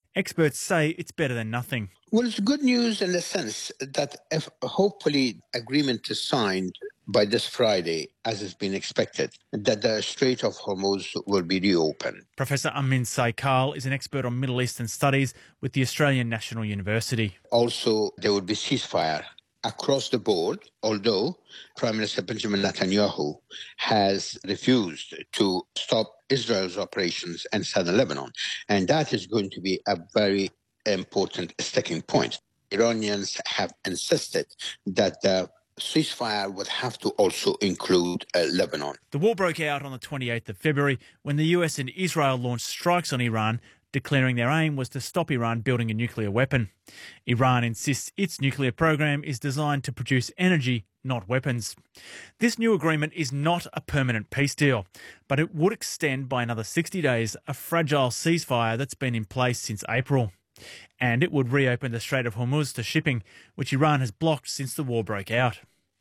Experts say it's better than nothing. Well, it's good news in the sense that if hopefully agreement is signed by this Friday, as has been expected, that the Strait of Hormuz will be reopened. Professor Amin Saikal is an expert on Middle Eastern studies with the Australian National University. Also, there will be ceasefire across the board, although Prime Minister Benjamin Netanyahu has refused to stop Israel's operations in southern Lebanon. And that is going to be a very important sticking point. Iranians have insisted that the ceasefire would have to also include Lebanon. The war broke out on the 28th of February when the US and Israel launched strikes on Iran, declaring their aim was to stop Iran building a nuclear weapon. Iran insists its nuclear program is designed to produce energy, not weapons. This new agreement is not a permanent peace deal, but it would extend by another 60 days a fragile ceasefire that's been in place since April. And it would reopen the Strait of Hormuz to shipping, which Iran has blocked since the war broke out.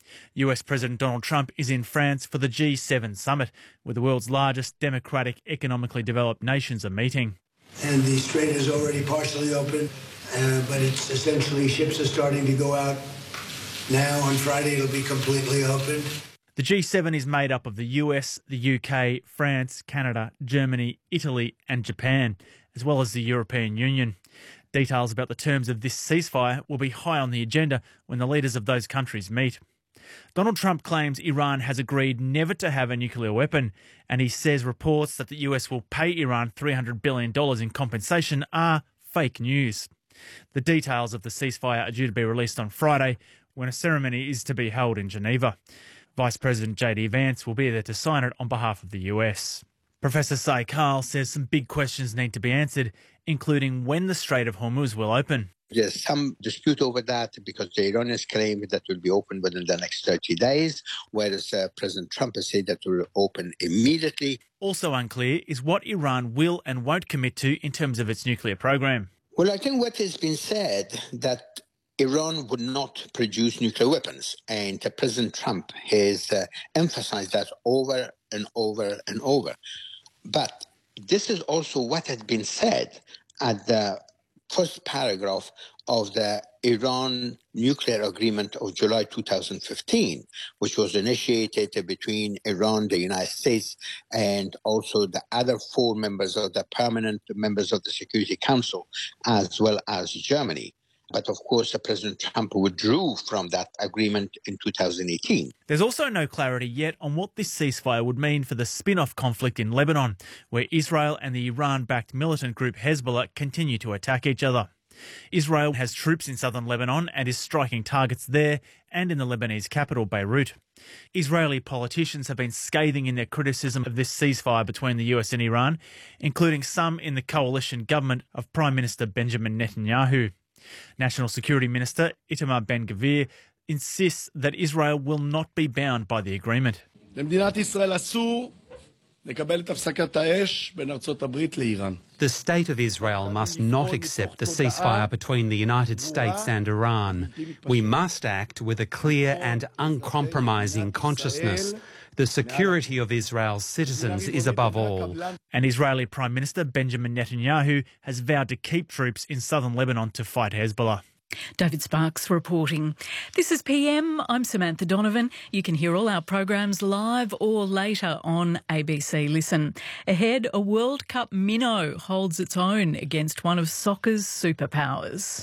US President Donald Trump is in France for the G7 summit, where the world's largest democratic, economically developed nations are meeting. And the strait is already partially open, but it's essentially ships are starting to go out now. On Friday, it'll be completely open. The G7 is made up of the US, the UK, France, Canada, Germany, Italy and Japan, as well as the European Union. Details about the terms of this ceasefire will be high on the agenda when the leaders of those countries meet. Donald Trump claims Iran has agreed never to have a nuclear weapon, and he says reports that the US will pay Iran $300 billion in compensation are fake news. The details of the ceasefire are due to be released on Friday, when a ceremony is to be held in Geneva. Vice President J.D. Vance will be there to sign it on behalf of the US. Professor Saikal says some big questions need to be answered, including when the Strait of Hormuz will open. There's some dispute over that because the Iranians claim that will be open within the next 30 days, whereas President Trump has said that it will open immediately. Also unclear is what Iran will and won't commit to in terms of its nuclear program. Well, I think what has been said that Iran would not produce nuclear weapons, and President Trump has emphasized that over and over and over. But this is also what had been said at the first paragraph of the Iran nuclear agreement of July 2015, which was initiated between Iran, the United States, and also the other four members of the permanent members of the Security Council, as well as Germany. But of course, President Trump withdrew from that agreement in 2018. There's also no clarity yet on what this ceasefire would mean for the spin-off conflict in Lebanon, where Israel and the Iran-backed militant group Hezbollah continue to attack each other. Israel has troops in southern Lebanon and is striking targets there and in the Lebanese capital, Beirut. Israeli politicians have been scathing in their criticism of this ceasefire between the US and Iran, including some in the coalition government of Prime Minister Benjamin Netanyahu. National Security Minister Itamar Ben-Gvir insists that Israel will not be bound by the agreement. The state of Israel must not accept the ceasefire between the United States and Iran. We must act with a clear and uncompromising consciousness. The security of Israel's citizens is above all. And Israeli Prime Minister Benjamin Netanyahu has vowed to keep troops in southern Lebanon to fight Hezbollah. David Sparks reporting. This is PM. I'm Samantha Donovan. You can hear all our programs live or later on ABC Listen. Ahead, a World Cup minnow holds its own against one of soccer's superpowers.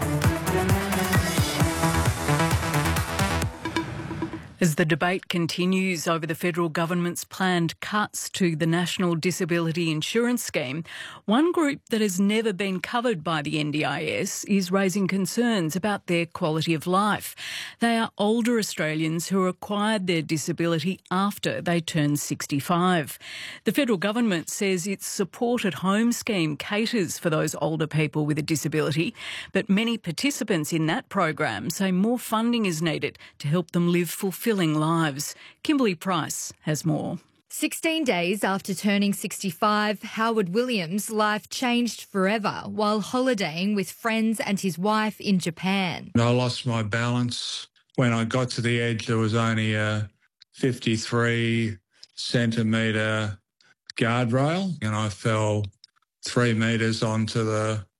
As the debate continues over the federal government's planned cuts to the National Disability Insurance Scheme, one group that has never been covered by the NDIS is raising concerns about their quality of life. They are older Australians who acquired their disability after they turned 65. The federal government says its Support at Home scheme caters for those older people with a disability, but many participants in that program say more funding is needed to help them live fulfilling lives. Kimberly Price has more. 16 days after turning 65, Howard Williams' life changed forever while holidaying with friends and his wife in Japan. I lost my balance. When I got to the edge, there was only a 53-centimetre guardrail, and I fell 3 metres onto the